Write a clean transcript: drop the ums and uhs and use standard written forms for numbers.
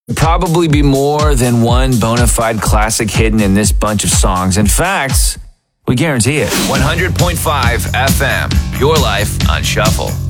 Probably be more than one bona fide classic hidden in this bunch of songs. In fact, we guarantee it. 100.5 FM, your life on Shuffle.